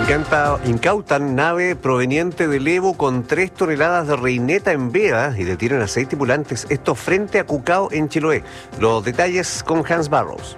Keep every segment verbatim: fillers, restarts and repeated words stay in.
Incauta, incautan nave proveniente del Evo con tres toneladas de reineta en veda y detienen a seis tripulantes. Esto frente a Cucao en Chiloé. Los detalles con Hans Barrows.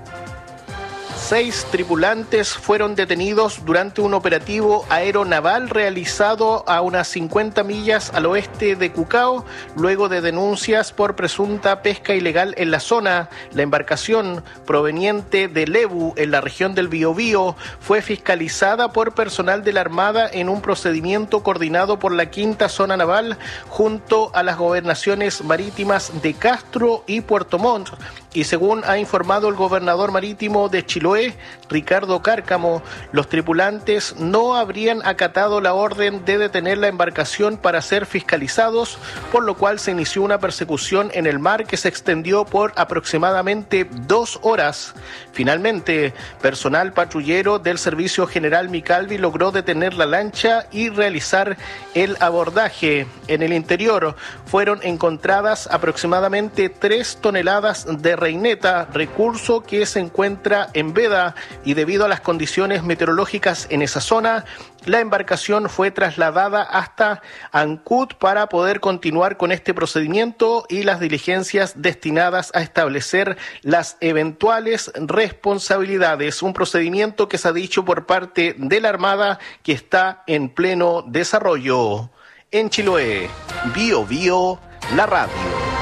Seis tripulantes fueron detenidos durante un operativo aeronaval realizado a unas cincuenta millas al oeste de Cucao, luego de denuncias por presunta pesca ilegal en la zona. La embarcación proveniente de Lebu, en la región del Biobío, fue fiscalizada por personal de la Armada en un procedimiento coordinado por la Quinta Zona Naval junto a las gobernaciones marítimas de Castro y Puerto Montt. Y según ha informado el gobernador marítimo de Chiloé, Ricardo Cárcamo, los tripulantes no habrían acatado la orden de detener la embarcación para ser fiscalizados, por lo cual se inició una persecución en el mar que se extendió por aproximadamente dos horas. Finalmente, personal patrullero del Servicio General Micalvi logró detener la lancha y realizar el abordaje. En el interior fueron encontradas aproximadamente tres toneladas de reineta, recurso que se encuentra en veda, y debido a las condiciones meteorológicas en esa zona, la embarcación fue trasladada hasta Ancud para poder continuar con este procedimiento y las diligencias destinadas a establecer las eventuales responsabilidades. Un procedimiento que se ha dicho por parte de la Armada que está en pleno desarrollo. En Chiloé, Bio Bio, la radio.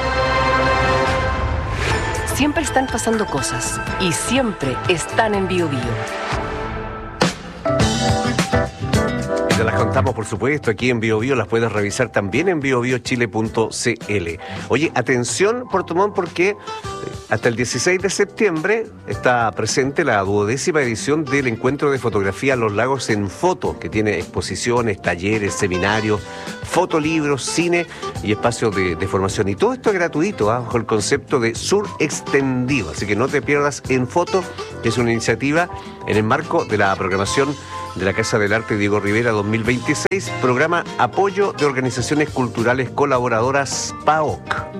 Siempre están pasando cosas y siempre están en Bio Bio. Y te las contamos, por supuesto, aquí en Bio Bio. Las puedes revisar también en bio bio chile punto c l. Oye, atención, Puerto Montt, porque hasta el dieciséis de septiembre está presente la duodécima edición del Encuentro de Fotografía Los Lagos en Foto, que tiene exposiciones, talleres, seminarios, fotolibros, cine y espacios de, de formación. Y todo esto es gratuito, ¿eh? Bajo el concepto de Sur Extendido. Así que no te pierdas En Foto, que es una iniciativa en el marco de la programación de la Casa del Arte Diego Rivera dos mil veintiséis, programa Apoyo de Organizaciones Culturales Colaboradoras P A O C.